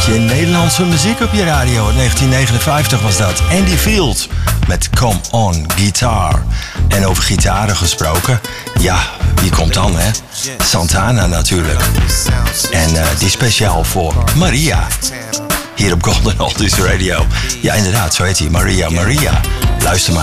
beetje Nederlandse muziek op je radio. 1959 was dat. Andy Field met Come On Guitar. En over gitaren gesproken, ja, wie komt dan, hè? Santana natuurlijk. En die speciaal voor Maria. Hier op Golden Oldies Radio. Ja, inderdaad, zo heet hij. Maria. Luister maar.